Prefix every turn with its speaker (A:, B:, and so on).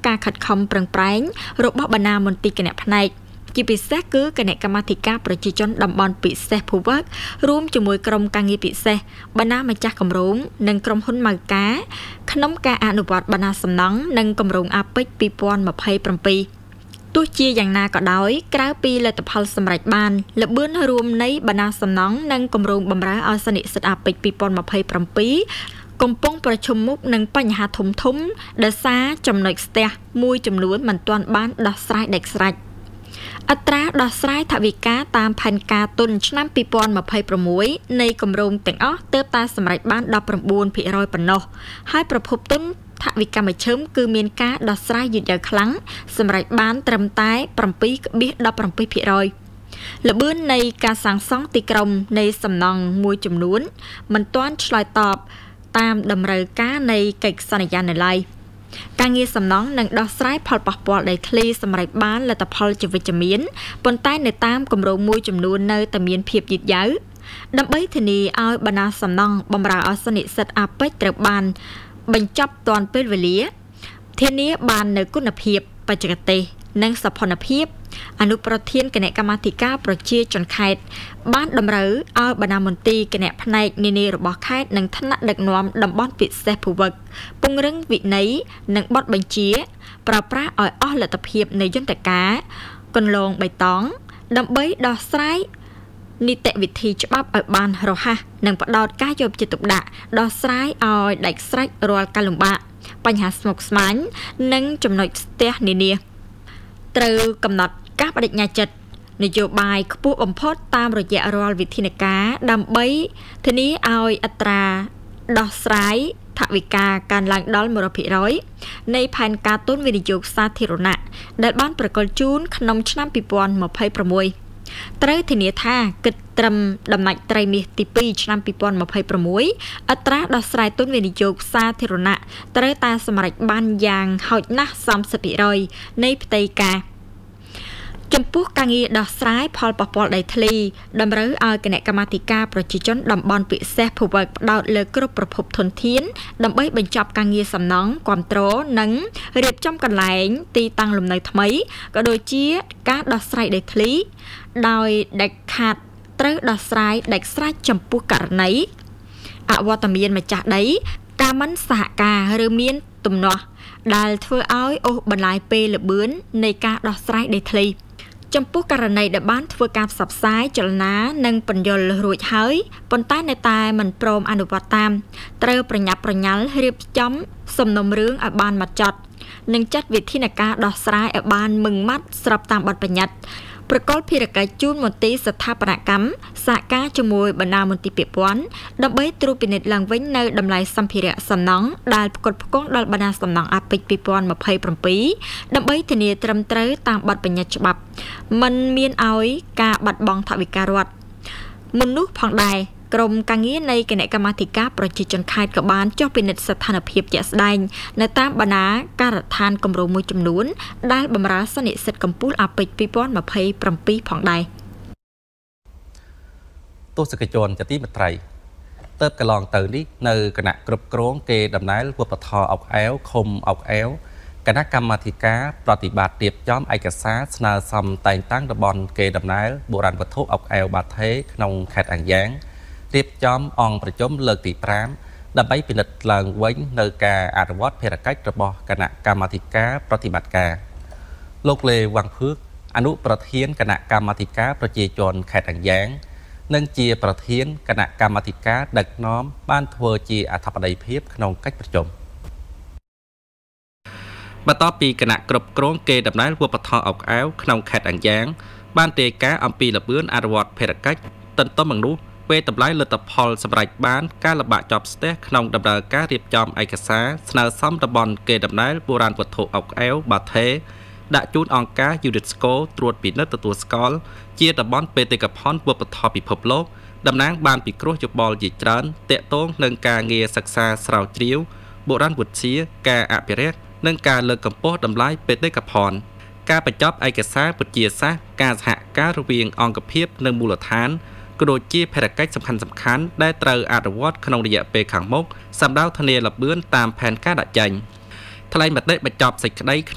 A: ការខិតខំប្រឹងប្រែងរបស់បណ្ណាមន្ទីរគណៈផ្នែកជាពិសេសគឺគណៈកម្មាធិការប្រជាជនតំបន់ពិសេសភូវឹករួមជាមួយក្រុមការងារពិសេសបណ្ណាម្ចាស់គម្រោងនិងក្រុមហ៊ុនម៉ៅកាក្នុងការអនុវត្តបណ្ណាសំណង់និងគម្រោងអាពេច2027ទោះជាយ៉ាងណាក៏ដោយក្រៅពីលទ្ធផលសម្រេចបានលបឿនរួមនៃបណ្ណាសំណង់និងគម្រោងបម្រើឲ្យសន្និសីទអាពេច2027កំពុងប្រឈមមុខនឹងបញ្ហាធំៗដោយសារចំណុចស្ទះមួយចំនួនមិនទាន់បានដោះស្រាយដាច់ស្រេចអត្រាដោះស្រាយថវិកាតាមផែនការទុនឆ្នាំ2026នៃគម្រោងទាំងអស់ទើបតែសម្រេចបាន19%ប៉ុណ្ណោះហើយប្រភពទុនថវិកាមជ្ឈិមគឺមានការដោះស្រាយយឺតយ៉ាវខ្លាំងសម្រេចបានត្រឹមតែ 7.17%ល្បឿននៃការសាងសង់ទីក្រុងនៃសំណង់មួយចំនួនមិនទាន់ឆ្លើយតបតាមតម្រូវការនៃកិច្ចសន្យានៅឡើយការងារសំណង់និងដោះស្រាយផលប៉ះពាល់ដីធ្លីសម្រាប់បានលទ្ធផលជាវិជ្ជមានប៉ុន្តែនៅតាមគម្រោងមួយចំនួននៅតែមានភាពយឺតយ៉ាវដើម្បីធានាឲ្យបណ្ណាសំណង់បម្រើឲ្យសន្និសីទអាពេចត្រូវបានបញ្ចប់ទាន់ពេលវេលាធានាបាននូវគុណភាពបច្ចេកទេសនិងសោភ័ណភាពអនុប្រធានគណៈកម្មាធិការប្រជាជនខេត្តបានតម្រូវឲ្យបណ្ណាមន្ទីរគណៈផ្នែកនានារបស់ខេត្តនិងថ្នាក់ដឹកនាំតំបន់ពិសេសភូវឹកពង្រឹងវិន័យនិងបទបញ្ជាប្រើប្រាស់ឲ្យអស់លទ្ធភាពនៃយន្តការគន្លងបៃតងដើម្បីដោះស្រាយនីតិវិធីច្បាប់ឲ្យបានរហ័សនិងផ្ដោតការយកចិត្តទុកដាក់ដោះស្រាយឲ្យដាច់ស្រេចរាល់ការលំបាកបញ្ហាស្មុគស្មាញនិងចំណុចស្ទះនានាត្រូវកំណត់ការបដិញ្ញាចិត្តនយោបាយខ្ពស់បំផុតតាមរយៈរាល់វិធានការដើម្បីធានាឲ្យអត្រាដោះស្រាយថវិកាកើនឡើងដល់ 100% នៃផែនការទុនវិនិយោគសាធារណៈដែលបានប្រកល់ជូនក្នុងឆ្នាំ2026ត្រូវធានាថាគិតត្រឹមដំណាច់ត្រីមាសទី2ឆ្នាំ2026អត្រាដោះស្រាយទុនវិនិយោគសាធារណៈត្រូវតែសម្រេចបានយ៉ាងហោចណាស់ 30% នៃផ្ទៃការចំពោះការងារដោះស្រាយផលប៉ះពាល់ដីធ្លីតម្រូវឲ្យគណៈកម្មាធិការប្រជាជនតំបន់ពិសេសភូវឹកផ្ដោតលើគ្រប់ប្រភពធនធានដើម្បីបញ្ចប់ការងារសំណង់គាំទ្រនិងរៀបចំកន្លែងទីតាំងលំនៅថ្មីក៏ដូចជាការដោះស្រាយដីធ្លីដោយដាច់ខាតត្រូវដោះស្រាយដាច់ស្រេចចំពោះករណីអវត្តមានម្ចាស់ដីការមិនសហការឬមានទំនាស់ដែលធ្វើឲ្យអូសបន្លាយពេលល្បឿននៃការដោះស្រាយដីធ្លីចំពោះករណីដែលបានធ្វើការផ្សព្វផ្សាយចលនានិងបញ្យលរួចហើយប៉ុន្តែនៅតែមិនព្រមអនុវត្តតាមត្រូវប្រញាប់ប្រញាល់រៀបចំសំណុំរឿងឲ្យបានហ្មត់ចត់និងចាត់វិធានការដោះស្រាយឲ្យបានម៉ឺងម៉ាត់ស្របតាមបទបញ្ញត្តិប្រកល់ភារកិច្ចជូនមន្ទីរស្ថាបនកម្មសហការជាមួយបណ្ដាមន្ទីរពាក់ព័ន្ធដើម្បីត្រួតពិនិត្យឡើងវិញនៅតម្លៃសម្ភារៈសំណង់ដែលផ្គត់ផ្គង់ដល់បណ្ដាសំណង់អាពេច2027ដើម្បីធានាត្រឹមត្រូវតាមបទបញ្ញត្តិច្បាប់មិនមានឲ្យការបាត់បង់ថវិការដ្ឋមុននោះផងដែរក្រុមការងារនៃគណៈកម្មាធិការប្រជាជនខេត្តក៏បានចុះពិនិត្យស្ថានភាពជាក់ស្ដែងនៅតាមបណ្ដាការដ្ឋានគម្រោងមួយចំនួនដែលបម្រើសន្និសីទកំពូលអាពេច2027ផងដែរ
B: ទស្សនិកជនជាទីមេត្រីទៅកន្លងទៅនេះនៅគណៈគ្រប់គ្រងគេដំណើរវប្បធម៌អុកអែវឃុំអុកអែវគណៈកម្មាធិការប្រតិបត្តិរៀបចំឯកសារស្នើសុំតែងតាំងតំបន់គេដំណើរបុរាណវត្ថុអុកអែវបាថេក្នុងខេត្តអាំងយ៉ាងរៀបចំអង្គប្រជុំលើកទី5ដើម្បីពិនិត្យឡើងវិញនៅការអនុវត្តភារកិច្ចរបស់គណៈកម្មាធិការប្រតិបត្តិការលោកលេវ៉ាន់ភឿកអនុប្រធានគណៈកម្មាធិការប្រជាជនខេត្តអាំងយ៉ាងនិងជាប្រធានគណៈកម្មាធិការដឹកនាំបានធ្វើជាអធិបតីភាពក្នុងកិច្ចប្រជុំបន្ទាប់ពីគណៈគ្រប់គ្រងគេដំណើរវប្បធម៌អុកអែវក្នុងខេត្តអាំងយ៉ាងបានរាយការណ៍អំពីល្បឿនអនុវត្តភារកិច្ចទន្ទឹមនឹងនោះពេលតម្លៃលទ្ធផលសម្រេចបានការលំបាកជាប់ស្ទះក្នុងដំណើរការរៀបចំឯកសារស្នើសុំតំបន់គេដំណើរបុរាណវត្ថុអុកអែវបាថេដាក់ជូនអង្គការ UNESCO ត្រួតពិនិត្យទទួលស្គាល់ជាតំបន់បេតិកភណ្ឌវប្បធម៌ពិភពលោកតំណាងបានពិគ្រោះយោបល់ជាច្រើនទាក់ទងនឹងការងារសិក្សាស្រាវជ្រាវបុរាណវិទ្យាការអភិរក្សនិងការលើកកម្ពស់តម្លៃបេតិកភណ្ឌការបញ្ចប់ឯកសារវិទ្យាសាស្ត្រការសហការរវាងអង្គភាពនិងមូលដ្ឋានក៏ដូចជាភារកិច្ចសំខាន់ៗដែលត្រូវអនុវត្តក្នុងរយៈពេលខាងមុខសម្ដៅធានាល្បឿនតាមផែនការដាក់ចេញថ្លែងមតិបញ្ចប់សេចក្តី